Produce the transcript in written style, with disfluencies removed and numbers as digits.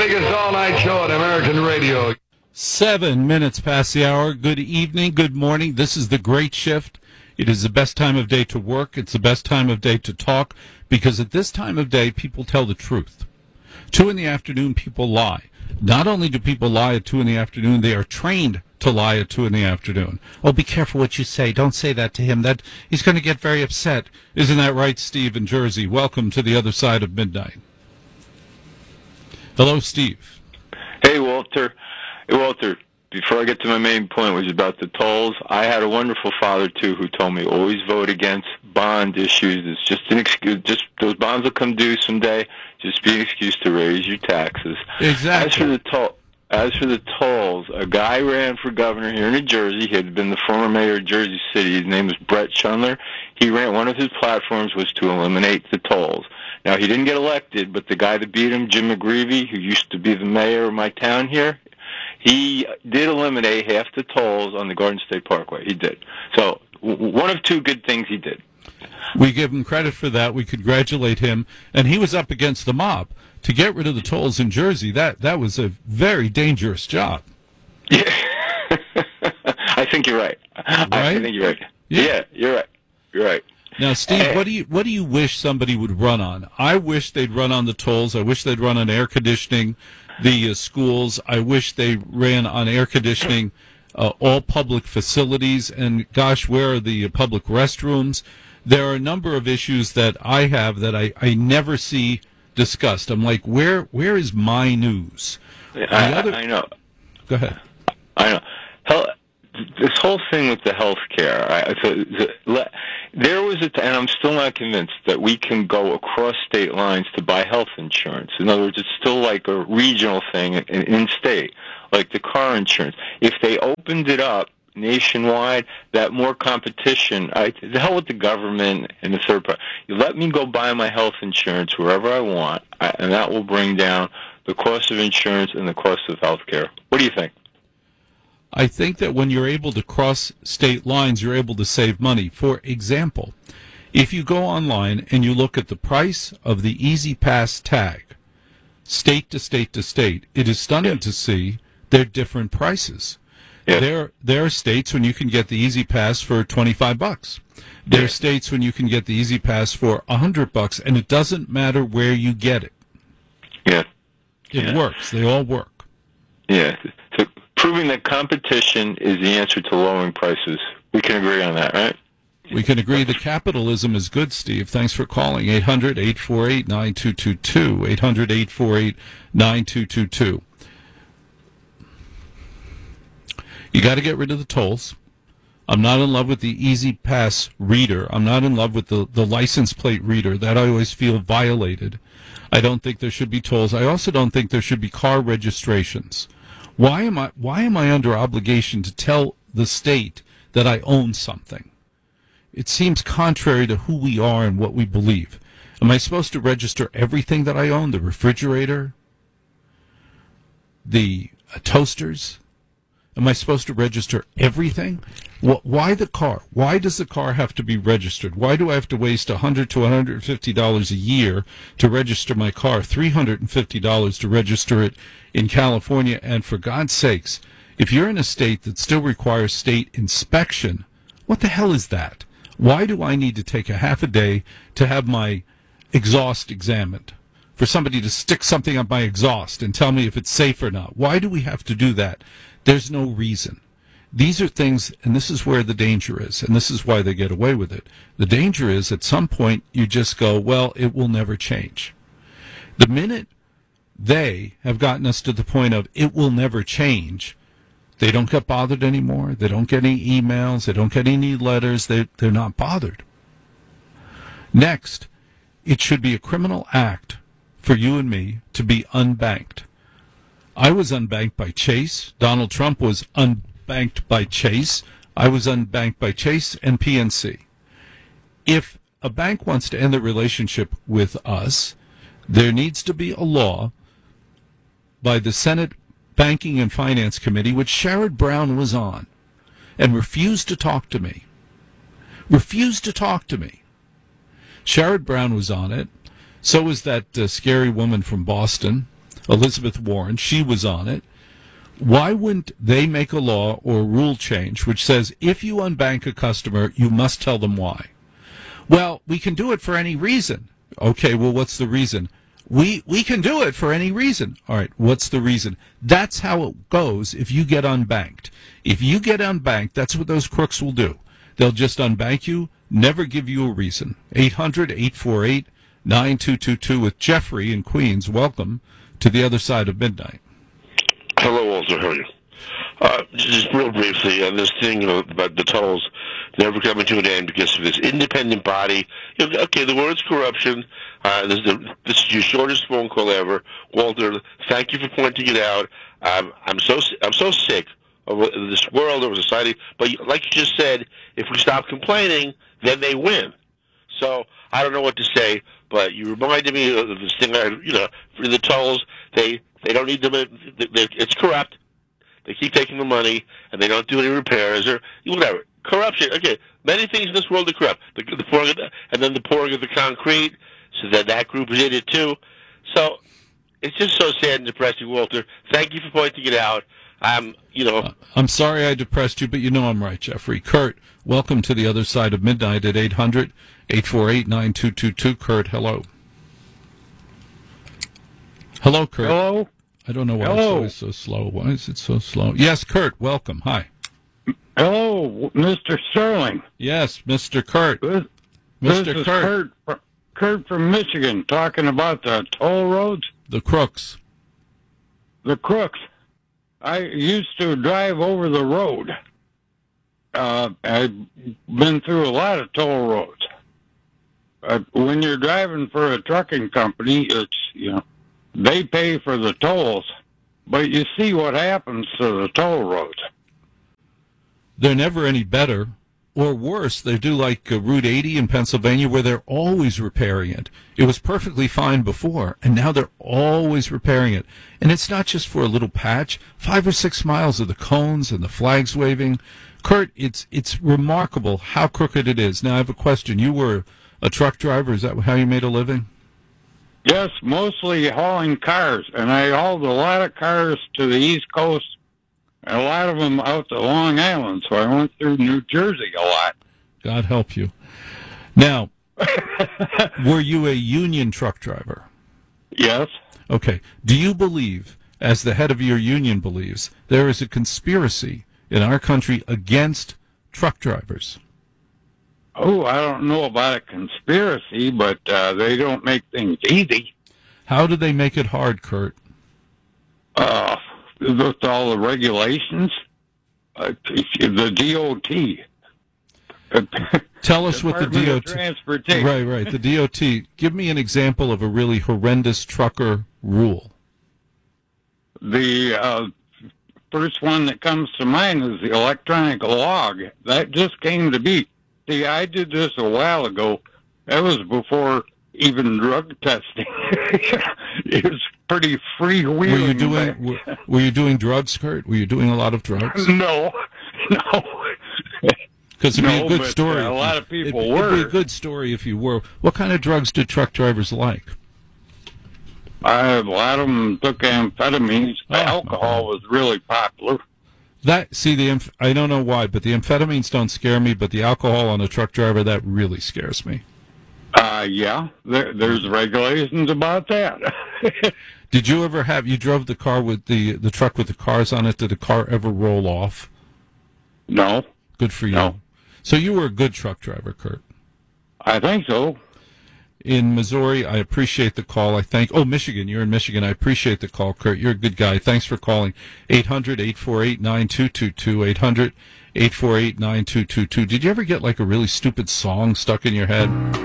biggest all-night show on American radio. 7 minutes past the hour. Good evening, good morning. This is The Great Shift. It is the best time of day to work. It's the best time of day to talk, because at this time of day, people tell the truth. 2 in the afternoon, people lie. Not only do people lie at 2 in the afternoon, they are trained to lie at 2 in the afternoon. Oh, be careful what you say. Don't say that to him. That he's going to get very upset. Isn't that right, Steve in Jersey? Welcome to the other side of midnight. Hello, Steve. Hey, Walter. Hey, Walter. Before I get to my main point, which is about the tolls, I had a wonderful father, too, who told me always vote against bond issues. It's just an excuse. Just those bonds will come due someday. Just be an excuse to raise your taxes. Exactly. As for the tolls, a guy ran for governor here in New Jersey. He had been the former mayor of Jersey City. His name was Brett Schundler. He ran, one of his platforms was to eliminate the tolls. Now, he didn't get elected, but the guy that beat him, Jim McGreevey, who used to be the mayor of my town here, he did eliminate half the tolls on the Garden State Parkway. He did. So one of 2 good things he did. We give him credit for that. We congratulate him. And he was up against the mob. To get rid of the tolls in Jersey, that was a very dangerous job. Yeah. I think you're right. Right? I think you're right. Yeah, you're right. You're right. Now, Steve, what do you wish somebody would run on? I wish they'd run on the tolls. I wish they'd run on air conditioning the schools. I wish they ran on air conditioning all public facilities. And, gosh, where are the public restrooms? There are a number of issues that I have that I never see discussed. I'm like, where is my news? I know. Go ahead. I know. This whole thing with the health care, there was and I'm still not convinced that we can go across state lines to buy health insurance. In other words, it's still like a regional thing in state, like the car insurance. If they opened it up nationwide, that more competition, the hell with the government and the third party. You let me go buy my health insurance wherever I want, and that will bring down the cost of insurance and the cost of health care. What do you think? I think that when you're able to cross state lines, you're able to save money. For example, if you go online and you look at the price of the Easy Pass tag, state to state to state, it is stunning to see their different prices. Yeah. There are states when you can get the Easy Pass for $25. There are states when you can get the Easy Pass for $100, and it doesn't matter where you get it. Yeah. It works. They all work. Yeah. So proving that competition is the answer to lowering prices. We can agree on that, right? We can agree that capitalism is good, Steve. Thanks for calling. 800-848-9222. 800-848-9222. You got to get rid of the tolls. I'm not in love with the Easy Pass reader. I'm not in love with the license plate reader. That I always feel violated. I don't think there should be tolls. I also don't think there should be car registrations. Why am I under obligation to tell the state that I own something? It seems contrary to who we are and what we believe. Am I supposed to register everything that I own? The refrigerator? The toasters? Am I supposed to register everything? Why the car? Why does the car have to be registered? Why do I have to waste $100 to $150 a year to register my car, $350 to register it in California? And for God's sakes, if you're in a state that still requires state inspection, what the hell is that? Why do I need to take a half a day to have my exhaust examined? For somebody to stick something up my exhaust and tell me if it's safe or not? Why do we have to do that? There's no reason. These are things, and this is where the danger is, and this is why they get away with it. The danger is at some point you just go, well, it will never change. The minute they have gotten us to the point of it will never change, they don't get bothered anymore. They don't get any emails. They don't get any letters. They're not bothered. Next, it should be a criminal act for you and me to be unbanked. I was unbanked by Chase. Donald Trump was unbanked by Chase. I was unbanked by Chase and PNC. If a bank wants to end the relationship with us, there needs to be a law by the Senate Banking and Finance Committee, which Sherrod Brown was on, and refused to talk to me. Refused to talk to me. Sherrod Brown was on it. So was that scary woman from Boston. Elizabeth Warren. She was on it. Why wouldn't they make a law or rule change which says if you unbank a customer, you must tell them why? Well, we can do it for any reason. Okay, well, what's the reason? We can do it for any reason. All right, what's the reason? That's how it goes if you get unbanked. If you get unbanked, that's what those crooks will do. They'll just unbank you, never give you a reason. 800-848-9222 with Jeffrey in Queens. Welcome to the other side of midnight. Hello, Walter. How are you? Just real briefly on this thing about the tolls never coming to an end because of this independent body. Okay, the word's corruption. This is your shortest phone call ever, Walter. Thank you for pointing it out. I'm so sick of this world, of society. But like you just said, if we stop complaining, then they win. So I don't know what to say, but you reminded me of this thing. For the tolls, they don't need them. It's corrupt. They keep taking the money, and they don't do any repairs or whatever. Corruption. Okay, many things in this world are corrupt. The pouring of and then the pouring of the concrete, so that group is in it too. So it's just so sad and depressing, Walter. Thank you for pointing it out. I'm sorry I depressed you, but you know I'm right, Jeffrey. Kurt, welcome to the other side of midnight at 800-848-9222. Kurt, hello. Hello, Kurt. Hello? I don't know why it's always so slow. Why is it so slow? Yes, Kurt, welcome. Hi. Hello, Mr. Sterling. Yes, Mr. Kurt. This Mr. is Kurt. Kurt from Michigan talking about the toll roads. The crooks. The crooks. I used to drive over the road. I've been through a lot of toll roads. When you're driving for a trucking company, it's, they pay for the tolls, but you see what happens to the toll roads. They're never any better or worse. They do like Route 80 in Pennsylvania where they're always repairing it. It was perfectly fine before, and now they're always repairing it. And it's not just for a little patch, 5 or 6 miles of the cones and the flags waving. Kurt, it's remarkable how crooked it is. Now, I have a question. You were a truck driver. Is that how you made a living? Yes, mostly hauling cars, and I hauled a lot of cars to the East Coast, and a lot of them out to Long Island, so I went through New Jersey a lot. God help you. Now, were you a union truck driver? Yes. Okay. Do you believe, as the head of your union believes, there is a conspiracy in our country against truck drivers? Oh, I don't know about a conspiracy, but they don't make things easy. How do they make it hard, Kurt? With all the regulations, the DOT. Tell us what the DOT... Transportation. Right, the DOT. Give me an example of a really horrendous trucker rule. The first one that comes to mind is the electronic log. That just came to be. See, I did this a while ago. That was before even drug testing. It was pretty freewheeling. Were you doing drugs, Kurt? Were you doing a lot of drugs? No. Because it'd be a good story. A lot of people were. It'd be a good story if you were. What kind of drugs did truck drivers like? A lot of them took amphetamines. Alcohol was really popular. I don't know why, but the amphetamines don't scare me, but the alcohol on a truck driver, that really scares me. Yeah, there's regulations about that. Did you ever you drove the car with the truck with the cars on it? Did the car ever roll off? No. Good for you. No. So you were a good truck driver, Kurt. I think so. In Missouri, I appreciate the call. Michigan, you're in Michigan. I appreciate the call, Kurt. You're a good guy. Thanks for calling. 800-848-9222, 800-848-9222. Did you ever get like a really stupid song stuck in your head?